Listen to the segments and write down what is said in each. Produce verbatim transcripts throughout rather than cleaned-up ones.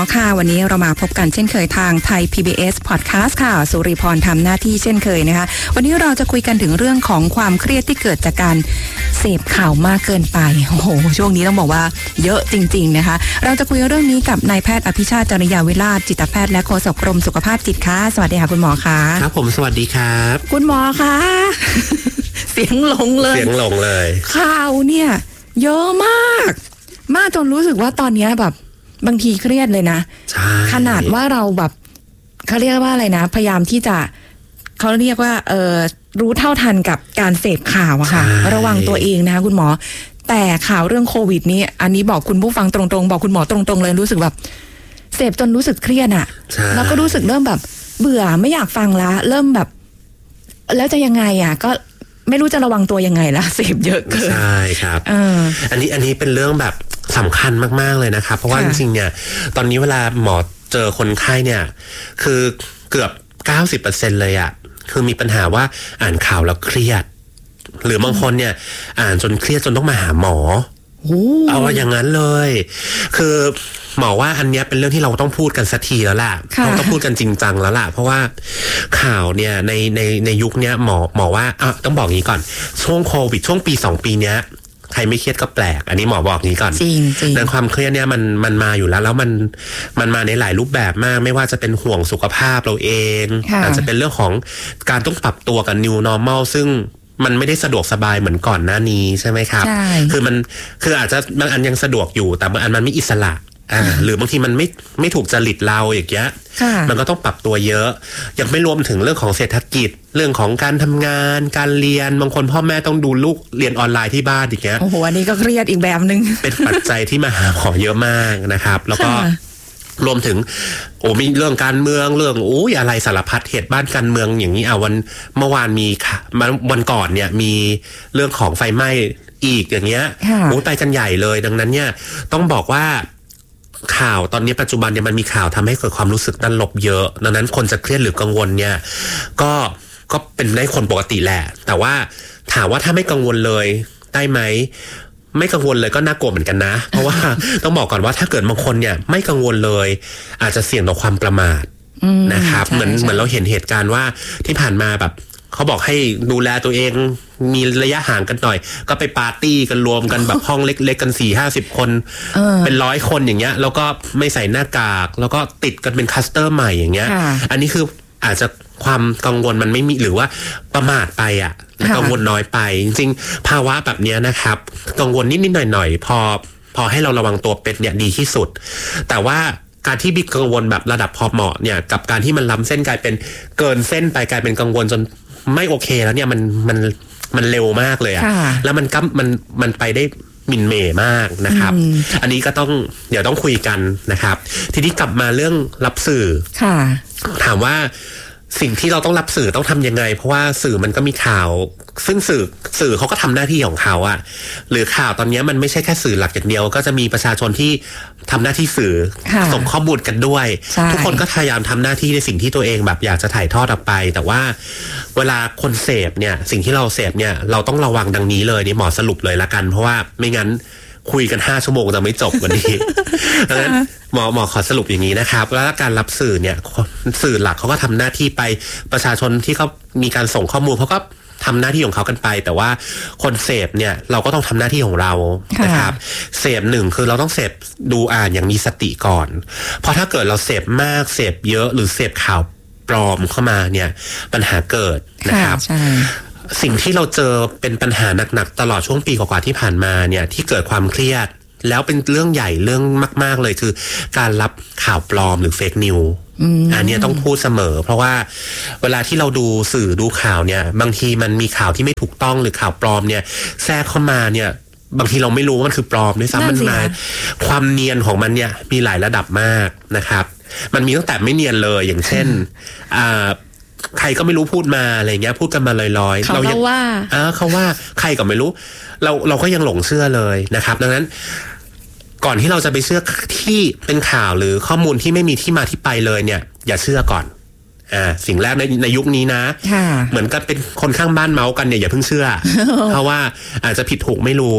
ค่ะวันนี้เรามาพบกันเช่นเคยทางไทย พี บี เอส Podcast ค่ะสุริพรทำหน้าที่เช่นเคยนะคะวันนี้เราจะคุยกันถึงเรื่องของความเครียดที่เกิดจากการเสพข่าวมากเกินไปโอ้โหช่วงนี้ต้องบอกว่าเยอะจริงๆนะคะเราจะคุยเรื่องนี้กับนายแพทย์อภิชาติจริยาวิราชจิตแพทย์และโฆษกกรมสุขภาพจิตค่ะสวัสดีค่ะคุณหมอค่ะครับผมสวัสดีครับคุณหมอค่ะ เสียงหลงเลยเสียงหลงเลยข่าวเนี่ยเยอะมากมากจนรู้สึกว่าตอนนี้แบบบางทีเครียดเลยนะขนาดว่าเราแบบเขาเรียกว่าอะไรนะพยายามที่จะเขาเรียกว่าเออรู้เท่าทันกับการเสพข่าวอะค่ะระวังตัวเองนะคะคุณหมอแต่ข่าวเรื่องโควิดนี้อันนี้บอกคุณผู้ฟังตรงๆบอกคุณหมอตรงๆเลยรู้สึกแบบเสพจนรู้สึกเครียดอะแล้วก็รู้สึกเริ่มแบบเบื่อไม่อยากฟังละเริ่มแบบแล้วจะยังไงอะก็ไม่รู้จะระวังตัวยังไงละเสพเยอะเกินใช่ครับเอออันนี้อันนี้เป็นเรื่องแบบสำคัญมากๆเลยนะครับเพราะว่าจริงๆเนี่ยตอนนี้เวลาหมอเจอคนไข้เนี่ยคือเกือบ เก้าสิบเปอร์เซ็นต์ เลยอะคือมีปัญหาว่าอ่านข่าวแล้วเครียดหรือบางคนเนี่ยอ่านจนเครียดจนต้องมาหาหมอเอาอย่างนั้นเลยคือหมอว่าอันนี้เป็นเรื่องที่เราต้องพูดกันสักทีแล้วล่ะเราต้องพูดกันจริงจังแล้วล่ะเพราะว่าข่าวเนี่ยในในในยุคนี้หมอหมอว่าอ่ะต้องบอกงี้ก่อนช่วงโควิดช่วงปีสองปีเนี้ยใครไม่เครียดก็แปลกอันนี้หมอบอกงี้ก่อนจริงจริงดังความเครียดเนี่ยมันมันมาอยู่แล้วแล้วมันมันมาในหลายรูปแบบมากไม่ว่าจะเป็นห่วงสุขภาพเราเองอาจจะเป็นเรื่องของการต้องปรับตัวกับ new normal ซึ่งมันไม่ได้สะดวกสบายเหมือนก่อนหน้านี้ใช่ไหมครับคือมันคืออาจจะบางอันยังสะดวกอยู่แต่บางอันมันไม่อิสระอ่าหรือบางทีมันไม่ไม่ถูกจริตเราอย่างเงี้ยมันก็ต้องปรับตัวเยอะยังไม่รวมถึงเรื่องของเศรษฐกิจเรื่องของการทำงานการเรียนบางคนพ่อแม่ต้องดูลูกเรียนออนไลน์ที่บ้านอย่างเงี้ยโอ้โหอันนี้ก็เครียดอีกแบบนึงเป็นปัจจัยที่มาหาหมอเยอะมากนะครับแล้วก็รวมถึงโอ้มีเรื่องการเมืองเรื่องโอ้ยอะไรสารพัดเหตุบ้านการเมืองอย่างนี้อ่ะวันเมื่อวานมีค่ะวันก่อนเนี่ยมีเรื่องของไฟไหม้อีกอย่างเงี้ยโอ้ไปกันใหญ่เลยดังนั้นเนี่ยต้องบอกว่าข่าวตอนนี้ปัจจุบันเนี่ยมันมีข่าวทำให้เกิดความรู้สึกด้านลบเยอะดังนั้นคนจะเครียดหรือกังวลเนี่ยก็ก็เป็นได้คนปกติแหละแต่ว่าถามว่าถ้าไม่กังวลเลยได้ไหมไม่กังวลเลยก็น่ากลัวเหมือนกันนะเพราะว่าต้องบอกก่อนว่าถ้าเกิดบางคนเนี่ยไม่กังวลเลยอาจจะเสี่ยงต่อความประมาทนะครับเหมือนเหมือนเราเห็นเหตุการณ์ว่าที่ผ่านมาแบบเขาบอกให้ดูแลตัวเองมีระยะห่างกันหน่อยก็ไปปาร์ตี้กันรวมกันแบบห้องเล็กๆกันสี่ห้าสิบคนเป็นร้อยคนอย่างเงี้ยแล้วก็ไม่ใส่หน้ากากแล้วก็ติดกันเป็นคลัสเตอร์ใหม่อย่างเงี้ยอันนี้คืออาจจะความกังวลมันไม่มีหรือว่าประมาทไปอ่ะกังวลน้อยไปจริงๆภาวะแบบนี้นะครับกังวลนิดๆหน่อยๆพอพอให้เราระวังตัวเป็นเนี่ยดีที่สุดแต่ว่าการที่มีกังวลแบบระดับพอเหมาะเนี่ยกับการที่มันล้ำเส้นกลายเป็นเกินเส้นไปกลายเป็นกังวลจนไม่โอเคแล้วเนี่ยมันมันมันเร็วมากเลยอะแล้วมันก็มันมันไปได้มินเมย์มากนะครับอันนี้ก็ต้องเดี๋ยวต้องคุยกันนะครับทีนี้กลับมาเรื่องรับสื่อถามว่าสิ่งที่เราต้องรับสื่อต้องทำยังไงเพราะว่าสื่อมันก็มีข่าวซึ่งสื่อสื่อเขาก็ทำหน้าที่ของเขาอะหรือข่าวตอนนี้มันไม่ใช่แค่สื่อหลักอย่างเดียวก็จะมีประชาชนที่ทำหน้าที่สื่อส่งข้อมูลกันด้วยทุกคนก็พยายามทำหน้าที่ในสิ่งที่ตัวเองแบบอยากจะถ่ายทอดออกไปแต่ว่าเวลาคนเสพเนี่ยสิ่งที่เราเสพเนี่ยเราต้องระวังดังนี้เลยนี่หมอสรุปเลยละกันเพราะว่าไม่งั้นคุยกันห้าชั่วโมงจะไม่จบวันนี้ดังนั้นหมอหมอขอสรุปอย่างนี้นะครับแล้วการรับสื่อเนี่ยสื่อหลักเขาก็ทำหน้าที่ไปประชาชนที่เขามีการส่งข้อมูลเขาก็ทำหน้าที่ของเขากันไปแต่ว่าคนเสพเนี่ยเราก็ต้องทำหน้าที่ของเรานะครับเสพหนึ่งคือเราต้องเสพดูอ่านอย่างมีสติก่อนเพราะถ้าเกิดเราเสพมากเสพเยอะหรือเสพข่าวปลอมเข้ามาเนี่ยปัญหาเกิดนะครับสิ่งที่เราเจอเป็นปัญหาหนักๆตลอดช่วงปีกว่าๆที่ผ่านมาเนี่ยที่เกิดความเครียดแล้วเป็นเรื่องใหญ่เรื่องมากๆเลยคือการรับข่าวปลอมหรือเฟกนิวอันนี้ต้องพูดเสมอเพราะว่าเวลาที่เราดูสื่อดูข่าวเนี่ยบางทีมันมีข่าวที่ไม่ถูกต้องหรือข่าวปลอมเนี่ยแทรกเข้ามาเนี่ยบางทีเราไม่รู้ว่ามันคือปลอมด้วยซ้ำมันมาความเนียนของมันเนี่ยมีหลายระดับมากนะครับมันมีตั้งแต่ไม่เนียนเลยอย่างเช่นอ่าใครก็ไม่รู้พูดมาอะไรเงี้ยพูดกันมาลอยๆเรายังว่าอ่าเขาว่าใครก็ไม่รู้เราเราก็ยังหลงเชื่อเลยนะครับดังนั้นก่อนที่เราจะไปเชื่อที่เป็นข่าวหรือข้อมูลที่ไม่มีที่มาที่ไปเลยเนี่ยอย่าเชื่อก่อนอ่าสิ่งแรกในในยุคนี้นะเหมือนกับเป็นคนข้างบ้านเมาส์กันเนี่ยอย่าเพิ่งเชื่อ เพราะว่าอาจจะผิดถูกไม่รู้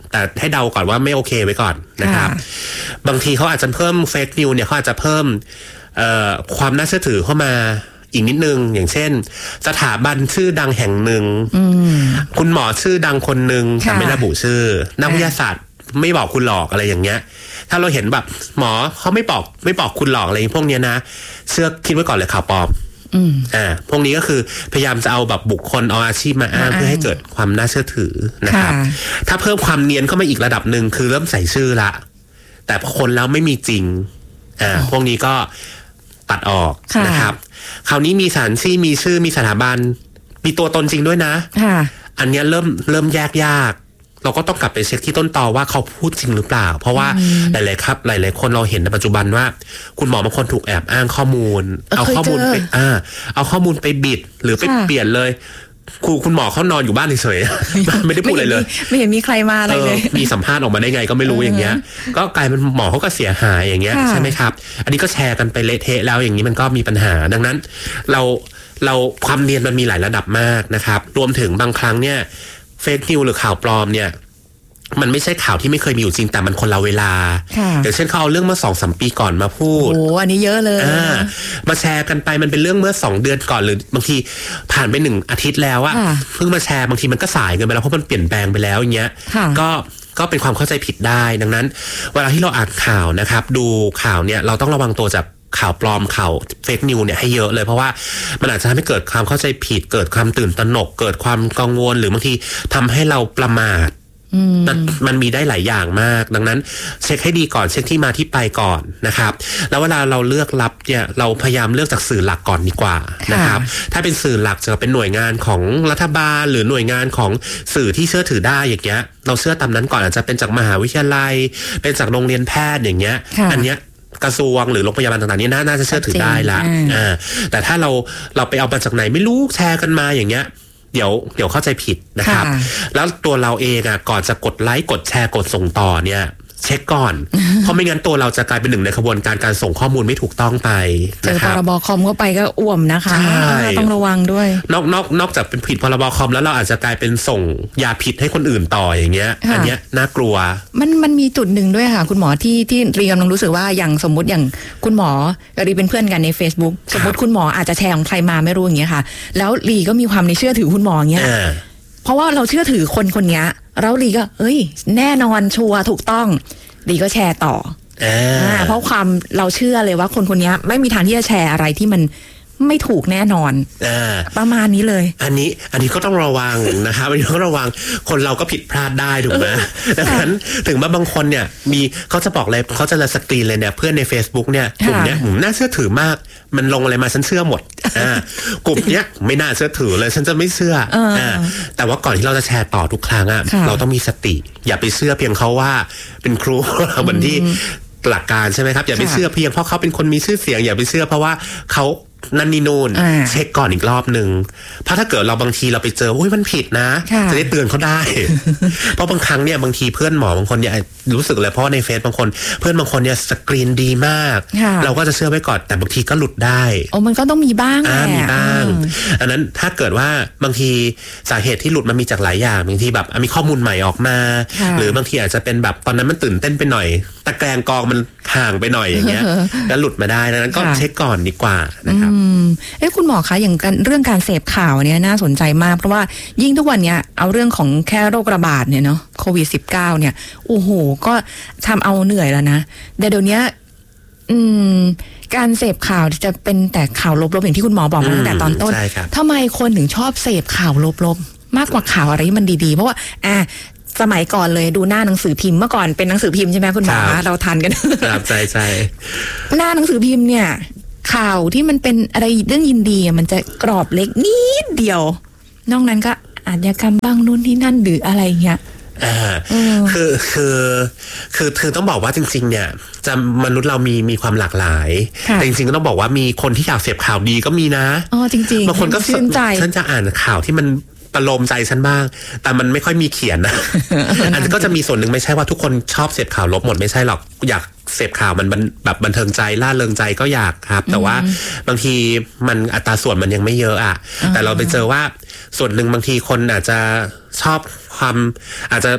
แต่ให้เดาก่อนว่าไม่โอเคไว้ก่อนนะครับบางทีเขาอาจจะเพิ่มเฟกนิวเนี่ยเขาอาจจะเพิ่มความน่าเชื่อถือเข้ามาอีกนิดนึงอย่างเช่นสถาบันชื่อดังแห่งหนึ่งคุณหมอชื่อดังคนหนึ่งแต่ไม่ระบุชื่อนักวิทยาศาสตร์ไม่บอกคุณหลอกอะไรอย่างเงี้ยถ้าเราเห็นแบบหมอเขาไม่บอกไม่บอกคุณหลอกอะไรพวกเนี้ยนะเชื่อคิดไว้ก่อนเลยข่าวปลอมอ่าพวกนี้ก็คือพยายามจะเอาแบบบุคคลเอาอาชีพมาอ้างเพื่อให้เกิดความน่าเชื่อถือนะครับถ้าเพิ่มความเนียนเข้ามาอีกระดับหนึ่งคือเริ่มใส่ชื่อละแต่พอคนแล้วไม่มีจริงอ่าพวกนี้ก็ตัดออกนะครับคราวนี้มีสถานที่มีชื่อมีสถาบันมีตัวตนจริงด้วยนะอันนี้เริ่มเริ่มแยกยากเราก็ต้องกลับไปเช็คที่ต้นตอว่าเขาพูดจริงหรือเปล่าเพราะว่าหลายๆครับหลายๆคนเราเห็นในปัจจุบันว่าคุณหมอบางคนถูกแอบอ้างข้อมูลเอาข้อมูลไปอ่าเอาข้อมูลไปบิดหรือไปเปลี่ยนเลยครูคุณหมอเขานอนอยู่บ้านเฉยๆไม่ได้พูดอะไรเลยไม่เห็นมีใครมาอะไรเลยมีสัมภาษณ์ออกมาได้ไงก็ไม่รู้อย่างเงี้ยก็กลายเป็นหมอเขาก็เสียหายอย่างเงี้ยใช่ไหมครับอันนี้ก็แชร์กันไปเละเทะแล้วอย่างนี้มันก็มีปัญหาดังนั้นเราเราความเนียนมันมีหลายระดับมากนะครับรวมถึงบางครั้งเนี่ยเฟกนิวหรือข่าวปลอมเนี่ยมันไม่ใช่ข่าวที่ไม่เคยมีอยู่จริงแต่มันคนละเวลาอย่างเช่นเขาเอาเรื่องเมื่อสองสามปีก่อนมาพูดโอ้อันนี้เยอะเลยมาแชร์กันไปมันเป็นเรื่องเมื่อสองเดือนก่อนหรือบางทีผ่านไปหนึ่งอาทิตย์แล้วอะเพิ่งมาแชร์บางทีมันก็สายเกินไปแล้วเพราะมันเปลี่ยนแปลงไปแล้วอย่างเงี้ยก็ก็เป็นความเข้าใจผิดได้ดังนั้นเวลาที่เราอ่านข่าวนะครับดูข่าวเนี่ยเราต้องระวังตัวจากข่าวปลอมข่าวเฟกนิวเนี่ยให้เยอะเลยเพราะว่ามันอาจจะทำให้เกิดความเข้าใจผิดเกิดความตื่นตระหนกเกิดความกังวลหรือบางทีทำให้เราประมาทมันมีได้หลายอย่างมากดังนั้นเช็คให้ดีก่อนเช็คที่มาที่ไปก่อนนะครับแล้วเวลาเราเลือกรับเนี่ยเราพยายามเลือกจากสื่อหลักก่อนดีกว่านะครับถ้าเป็นสื่อหลักจะเป็นหน่วยงานของรัฐบาลหรือหน่วยงานของสื่อที่เชื่อถือได้อย่างเงี้ยเราเชื่อตามนั้นก่อนอาจจะเป็นจากมหาวิทยาลัยเป็นจากโรงเรียนแพทย์อย่างเงี้ยอันเนี้ยกระทรวงหรือโรงพยาบาลต่างๆนี่น่าจะเชื่อถือได้ละอ่าแต่ถ้าเราเราไปเอามาจากไหนไม่รู้แชร์กันมาอย่างเงี้ยเดี๋ยวเดี๋ยวเข้าใจผิดนะครับแล้วตัวเราเองอ่ะก่อนจะกดไลค์กดแชร์กดส่งต่อเนี่ยเช็คก่อนเพราะไม่งั้นตัวเราจะกลายเป็นหนึ่งในขบวนการการส่งข้อมูลไม่ถูกต้องไปเจอพรบคอมเข้าไปก็อ่วมนะคะต้องระวังด้วยนอกนอกนอกจากเป็นผิดพรบคอมแล้วเราอาจจะกลายเป็นส่งยาพิษให้คนอื่นต่ออย่างเงี้ยอันเนี้ยน่ากลัวมันมันมีจุดหนึ่งด้วยค่ะคุณหมอที่ที่รีกำลังรู้สึกว่าอย่างสมมติอย่างคุณหมอรีเป็นเพื่อนกันใน Facebook สมมติคุณหมออาจจะแชร์ของใครมาไม่รู้อย่างเงี้ยค่ะแล้วรีก็มีความในเชื่อถือคุณหมอเงี้ยเพราะว่าเราเชื่อถือคนคนนี้แล้วรีก็เอ้ยแน่นอนชัวร์ถูกต้องดีก็แชร์ต่ออ่าเพราะความเราเชื่อเลยว่าคนคนนี้ไม่มีทางที่จะแชร์อะไรที่มันไม่ถูกแน่นอนอ่าประมาณนี้เลยอันนี้อันนี้ก็ต้องระวังนะครับอันนี้ต้องระวังคนเราก็ผิดพลาดได้ถูกไหมดังนั้นถึงว่าบางคนเนี่ยมีเขาจะบอกเลยเขาจะละสกรีนเลยเนี่ยเพื่อนใน Facebook เนี่ยกลุ่มเนี้ยน่าเชื่อถือมากมันลงอะไรมาฉันเชื่อหมดอ่ากลุ่มเนี้ยไม่น่าเชื่อถือเลยฉันจะไม่เชื่ออ่าแต่ว่าก่อนที่เราจะแชร์ต่อทุกครั้งอ่ะเราต้องมีสติอย่าไปเชื่อเพียงเขาว่าเป็นครูเหมือนที่หลักการใช่ไหมครับอย่าไปเชื่อเพียงเพราะเขาเป็นคนมีชื่อเสียงอย่าไปเชื่อเพราะว่าเขานั่นนี่นู่นเช็คก่อนอีกรอบหนึ่งเพราะถ้าเกิดเราบางทีเราไปเจออุ้ยมันผิดนะจะได้เตือนเขาได้ เพราะบางครั้งเนี่ยบางทีเพื่อนหมอบางคนเนี่ยรู้สึกเลยเพราะในเฟซบางคนเพื่อนบางคนเนี่ยสกรีนดีมากเราก็จะเชื่อไว้ก่อนแต่บางทีก็หลุดได้โอ้มันก็ต้องมีบ้างแหละมีบ้างอันนั้นถ้าเกิดว่าบางทีสาเหตุที่หลุดมันมีจากหลายอย่างบางทีแบบมีข้อมูลใหม่ออกมาหรือบางทีอาจจะเป็นแบบตอนนั้นมันตื่นเต้นไปหน่อยตะแกรงกองมันห่างไปหน่อยอย่างเงี้ยแล้วหลุดมาได้ดังนั้นก็เช็คก่อนดีกว่านะครับเอ้คุณหมอคะอย่างเรื่องการเสพข่าวเนี่ยน่าสนใจมากเพราะว่ายิ่งทุกวันเนี้ยเอาเรื่องของแค่โรคระบาดเนี่ยเนาะโควิด สิบเก้า เนี่ยโอ้โหก็ทำเอาเหนื่อยแล้วนะเดี๋ยวเดี๋ยวนี้อืมการเสพข่าวจะเป็นแต่ข่าวลบๆอย่างที่คุณหมอบอกมาตั้งแต่ตอนต้นทำไมคนถึงชอบเสพข่าวลบๆมากกว่าข่าวอะไรที่มันดีๆเพราะว่าอ่ะสมัยก่อนเลยดูหน้าหนังสือพิมพ์เมื่อก่อนเป็นหนังสือพิมพ์ใช่ไหมคุณหมอเราทันกันครับใช่ใช่หน้าหนังสือพิมพ์เนี่ยข่าวที่มันเป็นอะไรเรื่องยินดีมันจะกรอบเล็กนิดเดียวนอกนั้นก็อาชญากรรมบ้างนู่นที่นั่นหรืออะไรเงี้ยอ่าคือคือคือคือต้องบอกว่าจริงๆเนี่ยจะมนุษย์เรามีมีความหลากหลายแต่จริงๆก็ต้องบอกว่ามีคนที่อยากเสพข่าวดีก็มีนะอ๋อจริงๆบางคนก็ชื่นใจฉันจะอ่านข่าวที่มันประโลมใจฉันบ้างแต่มันไม่ค่อยมีเขียนนะ อันก็จะมีส่วนหนึ่งไม่ใช่ว่าทุกคนชอบเสพข่าวลบหมดไม่ใช่หรอกอยากเสพข่าวมันแบบบันเทิงใจล่าเริงใจก็อยากครับแต่ว่าบางทีมันอัตราส่วนมันยังไม่เยอะอ่ะแต่เราไปเจอว่าส่วนหนึ่งบางทีคนอาจจะชอบความอาจจะ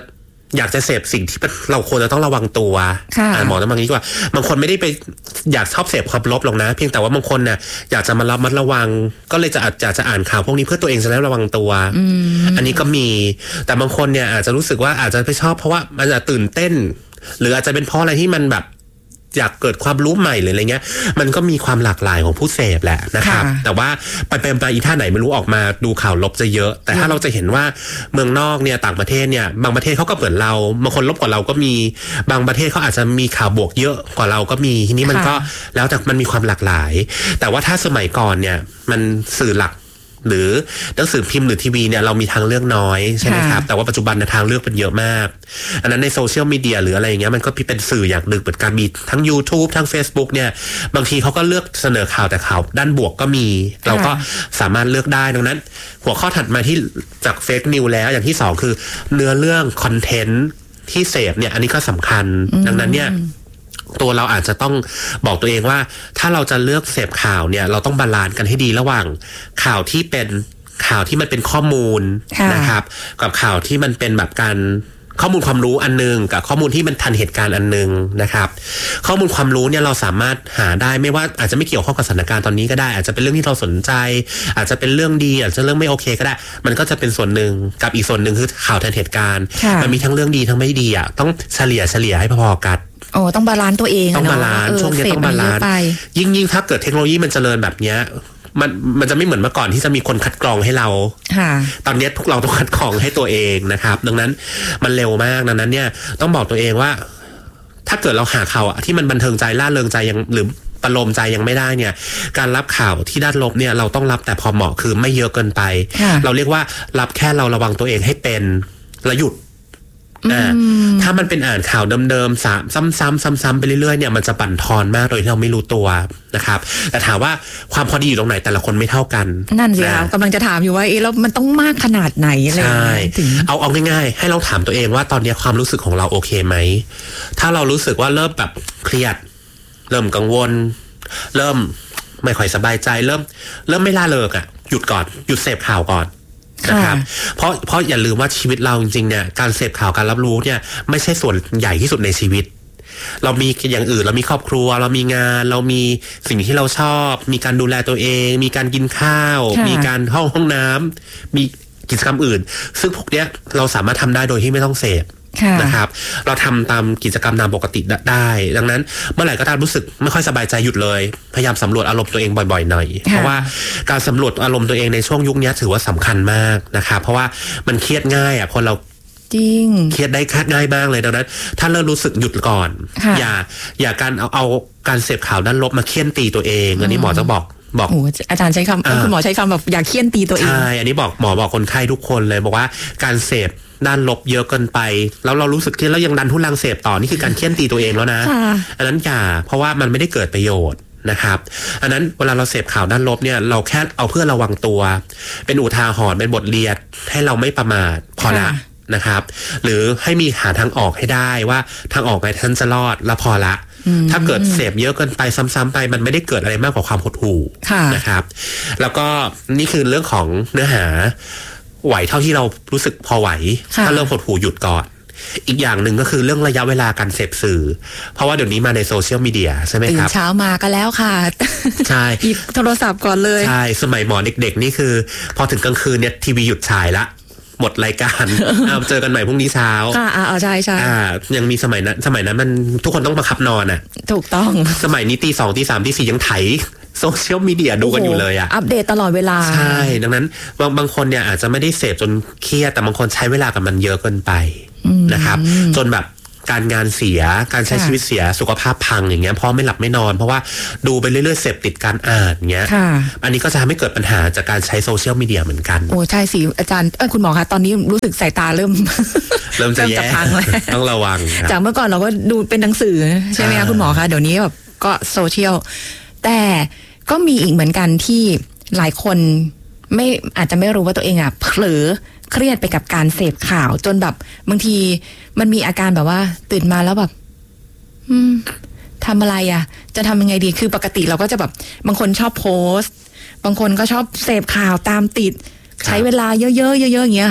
อยากจะเสพสิ่งที่เราควรจะต้องระวังตัวอ่านหมอต้องบางทีว่าบางคนไม่ได้ไปอยากชอบเสพความลบหรอกนะเพียงแต่ว่าบางคนเนี่ยอยากจะมาระมัดระวังก็เลยจะอาจจะจะอ่านข่าวพวกนี้เพื่อตัวเองจะได้ระวังตัว อ, อันนี้ก็มีแต่บางคนเนี่ยอาจจะรู้สึกว่าอาจจะไปชอบเพราะว่ามันจะตื่นเต้นหรืออาจจะเป็นเพราะอะไรที่มันแบบอยากเกิดความรู้ใหม่หรืออะไรเงี้ยมันก็มีความหลากหลายของผู้เสพแหละนะครับแต่ว่าไปเป็นไปอีท่าไหนไม่รู้ออกมาดูข่าวลบจะเยอะแต่ถ้าเราจะเห็นว่าเมืองนอกเนี่ยต่างประเทศเนี่ยบางประเทศเขาก็เหมือนเราบางคนลบกว่าเราก็มีบางประเทศเขาอาจจะมีข่าวบวกเยอะกว่าเราก็มีทีนี้มันก็แล้วแต่มันมีความหลากหลายแต่ว่าถ้าสมัยก่อนเนี่ยมันสื่อหลักหรือหนังสือพิมพ์หรือทีวีเนี่ยเรามีทางเลือกน้อยใช่ไหมครับแต่ว่าปัจจุบันทางเลือกเป็นเยอะมากอันนั้นในโซเชียลมีเดียหรืออะไรอย่างเงี้ยมันก็เป็นสื่ออย่างหนึ่งเหมือนกันมีทั้ง YouTube ทั้ง Facebook เนี่ยบางทีเขาก็เลือกเสนอข่าวแต่ข่าวด้านบวกก็มีเราก็สามารถเลือกได้ดังนั้นหัวข้อถัดมาที่จากเฟกนิวแล้วอย่างที่สองคือเนื้อเรื่องคอนเทนต์ที่เสพเนี่ยอันนี้ก็สำคัญดังนั้นเนี่ยตัวเราอาจจะต้องบอกตัวเองว่าถ้าเราจะเลือกเสพข่าวเนี่ยเราต้องบาลานซ์กันให้ดีระหว่างข่าวที่เป็นข่าวที่มันเป็นข้อมูลนะครับกับข่าวที่มันเป็นแบบการข้อมูลความรู้อันนึงกับข้อมูลที่มันทันเหตุการณ์อันนึงนะครับข้อมูลความรู้เนี่ยเราสามารถหาได้ไม่ว่าอาจจะไม่เกี่ยวข้องกับสถานการณ์ตอนนี้ก็ได้อาจจะเป็นเรื่องที่เราสนใจอาจจะเป็นเรื่องดีอาจจะเรื่องไม่โอเคก็ได้มันก็จะเป็นส่วนหนึ่งกับอีกส่วนหนึ่งคือข่าวทันเหตุการณ์มันมีทั้งเรื่องดีทั้งไม่ดีอ่ะต้องเฉลี่ยเฉลี่ยให้พอๆกันโอ้ต้องบาลานซ์ตัวเองต้องบาลานซ์ช่วงนี้ต้องบาลานซ์ยิ่งยิ่งถ้าเกิดเทคโนโลยีมันเจริญแบบเนี้ยมันมันจะไม่เหมือนเมื่อก่อนที่จะมีคนคัดกรองให้เราตอนนี้พวกเราต้องคัดกรองให้ตัวเองนะครับดังนั้นมันเร็วมากดังนั้นเนี่ยต้องบอกตัวเองว่าถ้าเกิดเราหาข่าวที่มันบันเทิงใจล่าเริงใจยังหรือประโลมใจยังไม่ได้เนี่ยการรับข่าวที่ด้านลบเนี่ยเราต้องรับแต่พอเหมาะคือไม่เยอะเกินไปเราเรียกว่ารับแค่เราระวังตัวเองให้เป็นและหยุดถ้ามันเป็นอ่านข่าวเดิมๆซ้ำๆซ้ำๆไปเรื่อยๆเนี่ยมันจะบั่นทอนมากโดยที่เราไม่รู้ตัวนะครับแต่ถามว่าความพอดีอยู่ตรงไหนแต่ละคนไม่เท่ากันนั่นสิครับกำลังจะถามอยู่ว่าเอ๊ะแล้วมันต้องมากขนาดไหนอะไรใช่เอาเอาง่ายๆให้เราถามตัวเองว่าตอนนี้ความรู้สึกของเราโอเคไหมถ้าเรารู้สึกว่าเริ่มแบบเครียดเริ่มกังวลเริ่มไม่ค่อยสบายใจเริ่มเริ่มไม่ล่าเริงอ่ะหยุดก่อนหยุดเสพข่าวก่อนนะครับเพราะเพราะอย่าลืมว่าชีวิตเราจริงๆเนี่ยการเสพข่าวการรับรู้เนี่ยไม่ใช่ส่วนใหญ่ที่สุดในชีวิตเรามีอย่างอื่นเรามีครอบครัวเรามีงานเรามีสิ่งที่เราชอบมีการดูแลตัวเองมีการกินข้าวมีการเข้าห้องน้ำมีกิจกรรมอื่นซึ่งพวกเนี้ยเราสามารถทำได้โดยที่ไม่ต้องเสพนะครับเราทำตามกิจกรรมตามปกติได้ดังนั้นเมื่อไหร่ก็ตามรู้สึกไม่ค่อยสบายใจหยุดเลยพยายามสำรวจอารมณ์ตัวเองบ่อยๆหน่อยเพราะว่าการสำรวจอารมณ์ตัวเองในช่วงยุคนี้ถือว่าสำคัญมากนะครับเพราะว่ามันเครียดง่ายอ่ะคนเราจริงเครียดได้ง่ายมากเลยดังนั้นถ้าเริ่มรู้สึกหยุดก่อนอย่าอย่าการเอาเอาการเสพข่าวด้านลบมาเคี่ยนตีตัวเองอันนี้หมอจะบอกบอกโอ้อาจารย์ใช้คำคุณหมอใช้คำแบบอย่าเคี่ยนตีตัวเองใช่อันนี้บอกหมอบอกคนไข้ทุกคนเลยบอกว่าการเสพด้านลบเยอะเกินไปแล้วเรารู้สึกที่แล้วยังดันทุลังเสพต่อนี่คือการเคี่ยนตีตัวเองแล้วนะอันนั้นอย่าเพราะว่ามันไม่ได้เกิดประโยชน์นะครับอันนั้นเวลาเราเสพข่าวด้านลบเนี่ยเราแค่เอาเพื่อระวังตัวเป็นอุทาหรณ์เป็นบทเรียนให้เราไม่ประมาทพอละนะครับหรือให้มีหาทางออกให้ได้ว่าทางออกไงท่านจะรอดแล้วพอละถ้าเกิดเสพเยอะเกินไปซ้ำๆไปมันไม่ได้เกิดอะไรมากกว่าความหดหู่นะครับแล้วก็นี่คือเรื่องของเนื้อหาไหวเท่าที่เรารู้สึกพอไหวถ้าเริ่มหดหู่หยุดก่อนอีกอย่างหนึ่งก็คือเรื่องระยะเวลาการเสพสื่อเพราะว่าเดี๋ยวนี้มาในโซเชียลมีเดียใช่ไหมครับตื่นเช้ามาก็แล้วค่ะใช่หยิบโทรศัพท์ก่อนเลยใช่สมัยหมอเด็กๆนี่คือพอถึงกลางคืนเนี่ยทีวีหยุดฉายละหมดรายการเอาเจอกันใหม่พรุ่งนี้เช้าอ่าอ่าใช่ใช่อ่ายังมีสมัยนั้นสมัยนั้นมันทุกคนต้องบังคับนอนอ่ะถูกต้องสมัยนี้ตีสองตีสามตีสี่ยังไถโซเชียลมีเดียดูกันอยู่เลยอ่ะอัปเดตตลอดเวลาใช่ดังนั้นบางบางคนเนี่ยอาจจะไม่ได้เสพจนเครียดแต่บางคนใช้เวลากับมันเยอะเกินไปนะครับจนแบบการงานเสียการใช้ชีวิตเสียสุขภาพพังอย่างเงี้ยเพราะไม่หลับไม่นอนเพราะว่าดูไปเรื่อยๆเสพติดการอ่านเงี้ยอันนี้ก็จะทำให้เกิดปัญหาจากการใช้โซเชียลมีเดียเหมือนกันโอ้ใช่สิอาจารย์เออคุณหมอคะตอนนี้รู้สึกสายตาเริ่มเริ่มจะแย่ต้องระวังจากเมื่อก่อนเราก็ดูเป็นหนังสือใช่ไหมคะคุณหมอคะเดี๋ยวนี้แบบก็โซเชียลแต่ก็มีอีกเหมือนกันที่หลายคนไม่อาจจะไม่รู้ว่าตัวเองอ่ะเผลอเครียดไปกับการเสพข่าวจนแบบบางทีมันมีอาการแบบว่าตื่นมาแล้วแบบอืมทำอะไรอ่ะจะทำยังไงดีคือปกติเราก็จะแบบบางคนชอบโพสต์บางคนก็ชอบเสพข่าวตามติดใช้เวลาเยอะๆเยอะๆอย่างเงี้ยค่ะ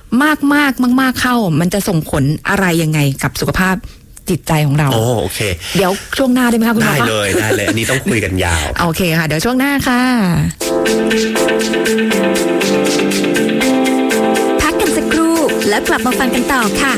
มากมากมากมากเข้ามันจะส่งผลอะไรยังไงกับสุขภาพจิตใจของเราโอ้โอเคเดี๋ยวช่วงหน้าได้ไหมคะคุณหมอได้เลยได้เลยอันนี้ต้องคุยกันยาวโอเคค่ะเดี๋ยวช่วงหน้าค่ะพักกันสักครู่แล้วกลับมาฟังกันต่อค่ะ